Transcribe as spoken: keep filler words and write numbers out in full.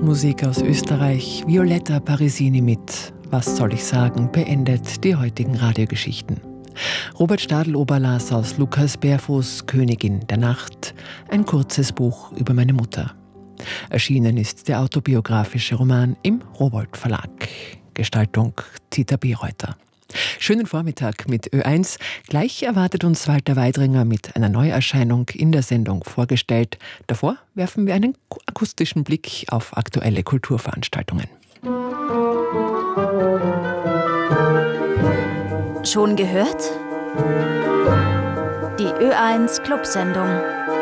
Musik aus Österreich. Violetta Parisini mit Was soll ich sagen beendet die heutigen Radiogeschichten. Robert Stadl-Ober las aus Lukas Berfuß Königin der Nacht, ein kurzes Buch über meine Mutter. Erschienen ist der autobiografische Roman im Rowohlt Verlag. Gestaltung Zita Bereuter. Schönen Vormittag mit Ö eins. Gleich erwartet uns Walter Weidringer mit einer Neuerscheinung in der Sendung vorgestellt. Davor werfen wir einen akustischen Blick auf aktuelle Kulturveranstaltungen. Schon gehört? Die Ö eins Clubsendung.